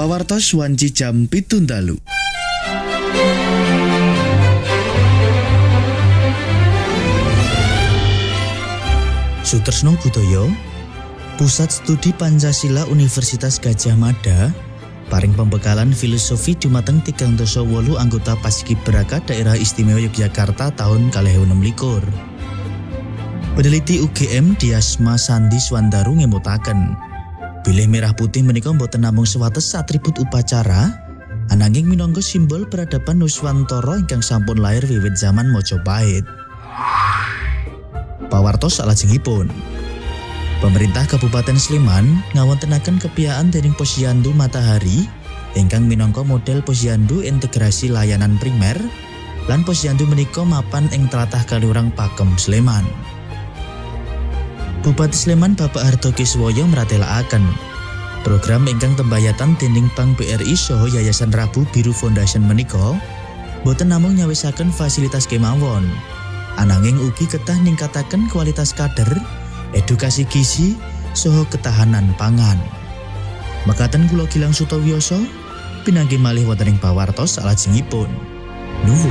Pawartos wanci jam 7 dalu. Sutresno Budaya, Pusat Studi Pancasila Universitas Gadjah Mada, paring pembekalan filosofi dumateng 308 anggota Paskibraka Daerah Istimewa Yogyakarta tahun 2026. Peneliti UGM Diasma Sandi Swandaru ngemutaken, bilih merah putih menika boten namung sewates atribut upacara, ananging minangka simbol peradaban Nuswantara ingkang sampun lair wiwit zaman Majapahit. Pawartos salajengipun, pemerintah Kabupaten Sleman ngawontenaken kepiyaan dening Posyandu Matahari ingkang minangka model Posyandu integrasi layanan primer lan Posyandu menika mapan ing tlatah Kaliurang Pakem Sleman. Bupati Sleman Bapak Hartokiswoyo mratelakaken program ingkang tembayatan dening Bank BRI saha Yayasan Rabu Biru Foundation menika boten namung nyawisaken fasilitas kemawon, ananging ugi kedah ningkataken kualitas kader, edukasi gizi, saha ketahanan pangan. Mekaten kula Gilang Sutawiyoso pinanggih malih wonten ing pawartos salajengipun. Nuwun.